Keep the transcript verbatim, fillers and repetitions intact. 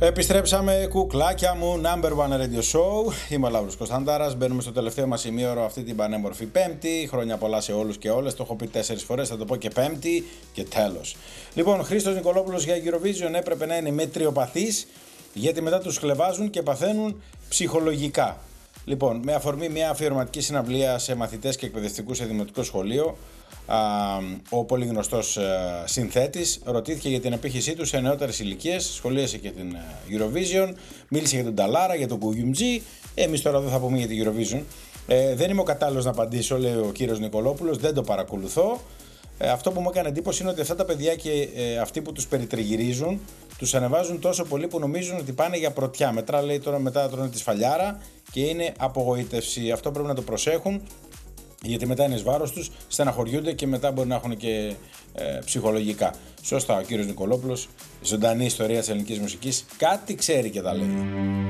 Επιστρέψαμε, κουκλάκια μου, number one radio show. Είμαι ο Λαύρος Κωνσταντάρας. Μπαίνουμε στο τελευταίο μας ημίωρο αυτή την πανέμορφη Πέμπτη. Χρόνια πολλά σε όλους και όλες. Το έχω πει τέσσερις φορές, θα το πω και Πέμπτη και τέλος. Λοιπόν, Χρήστος Νικολόπουλος για Eurovision έπρεπε να είναι μετριοπαθής, γιατί μετά τους χλεβάζουν και παθαίνουν ψυχολογικά. Λοιπόν, με αφορμή μια αφιερωματική συναυλία σε μαθητές και εκπαιδευτικούς σε δημοτικό σχολείο, α, ο πολύ γνωστός α, συνθέτης ρωτήθηκε για την απήχησή του σε νεότερες ηλικίες, σχολίασε και την α, Eurovision, μίλησε για τον Ταλάρα, για τον Κουγιουμτζή. Εμείς τώρα δεν θα πούμε για την Eurovision. Ε, δεν είμαι ο κατάλληλος να απαντήσω, λέει ο κύριος Νικολόπουλος, δεν το παρακολουθώ. Ε, αυτό που μου έκανε εντύπωση είναι ότι αυτά τα παιδιά και ε, αυτοί που τους περιτριγυρίζουν τους ανεβάζουν τόσο πολύ που νομίζουν ότι πάνε για πρωτιά. Μετά, λέει, τώρα μετά τρώνε τη σφαλιάρα και είναι απογοήτευση. Αυτό πρέπει να το προσέχουν, γιατί μετά είναι εις βάρος τους, στεναχωριούνται και μετά μπορεί να έχουν και ε, ψυχολογικά. Σωστά, ο κύριος Νικολόπουλος, ζωντανή ιστορία της ελληνικής μουσικής, κάτι ξέρει και τα λέει.